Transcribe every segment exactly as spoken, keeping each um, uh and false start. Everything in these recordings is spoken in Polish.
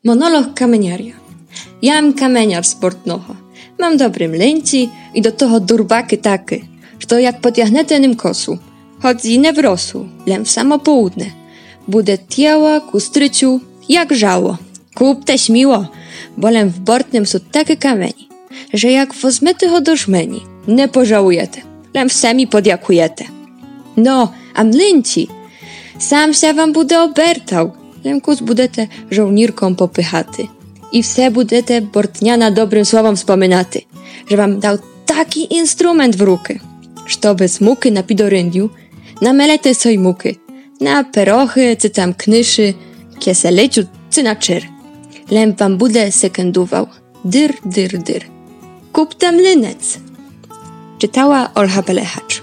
Monolog kamieniaria. Jam kamieniar sportnoho. Mam dobry mlęci i do toho durbaky taky, że jak podjahnete nim kosu, choć zine w rosu, lem w samo połudne, bude tiała ku stryciu jak żało. Kupte śmiło, bo lem w bortnym są takie kamieni, że jak wozmete ho do żmeni, nie pożałujete, lem w semi podjakujete. No, a mlęci, sam się wam bude obertał, lem kus budete żołnirką popychaty. I wse budete bortniana dobrym słowom wspominaty, że wam dał taki instrument w ruky, że bez muky na pidoryndiu, na melete soj muky, na perochy, czy tam knyszy, kieseleciu, czy na czyr. Lem wam bude sekendował, dyr, dyr, dyr. Kup tam lynec. Czytała Olha Belechacz.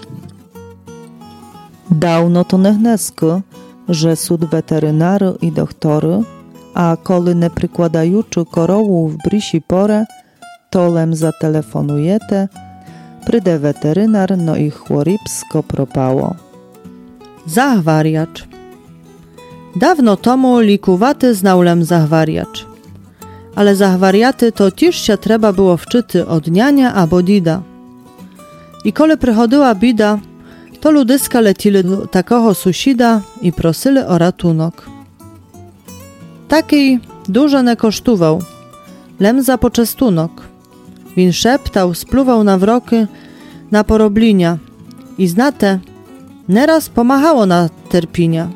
Dawno to nehnesko, że sud weterynary i doktory, a коли не прикладаючи корову в бріші поре, то лем зателефонуєте, прийде ветеринар, но і хворібсько пропало. Zahwariacz. Dawno tomu likuwaty znał lem zahwariacz. Ale zahwariaty to tiż się trzeba było wczyty od niania abo dida. I kole przychodziła bida, to ludyska letili do takoho susida i prosili o ratunok. Takiej dużo nie kosztował, lem za poczestunok. Win szeptał, spluwał na wroky, na poroblinia i znate, nieraz pomachało na terpinia.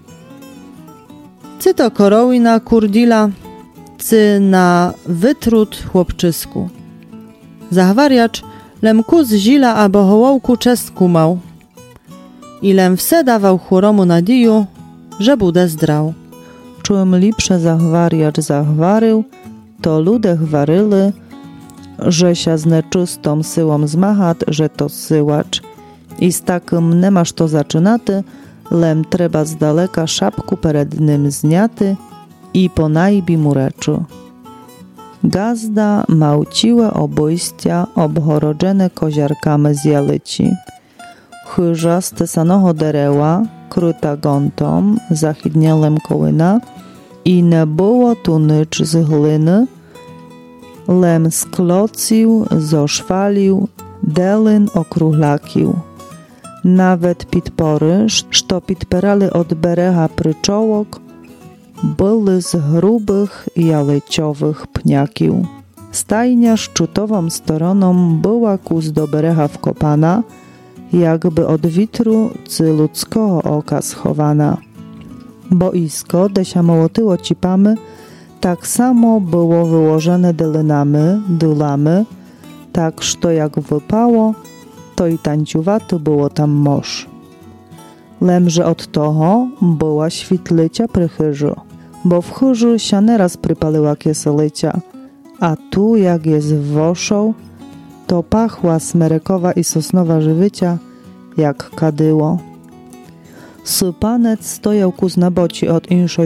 Cy to korowi na kurdila, cy na wytrut chłopczysku. Zahwariacz lem kus zila abo hołołku czestku mał i lem wse dawał chłoromu nadiju, że bude zdrał. Czym lipsze zahwariacz zahwarył, to lude chwaryly, że się z neczystą syłą zmachat, że to syłacz. I z takim nie masz to zaczynaty, lem trzeba z daleka szapku pered nim zniaty i ponajbi mu reczu. Gazda małciłe obojścia obhorodzene koziarkami z jalyci. Chyża z tesanego dereła, kryta gątą, zachidnielem kołyna i nie było tu nicz z gliny, lem sklocił, zoszwalił, delyn okruhlakił. Nawet pitpory, što pitperali od berecha pryczołok, były z grubych jaleciowych pniakił. Stajnia szczytową stroną była kus do berecha wkopana, jakby od witru czy ludzkiego oka schowana. Boisko, de się mołotyło cipamy, tak samo było wyłożone dylynami, dylamy, tak, że jak wypało, to i tańciuwaty było tam moż. Lemże od toho była świtlycia przy chyżu, bo w chyżu się nieraz przypaliła kieselycia, a tu jak jest woszą, to pachła smerekowa i sosnowa żywycia, jak kadyło. Sypanec stojał kus na boci od inszej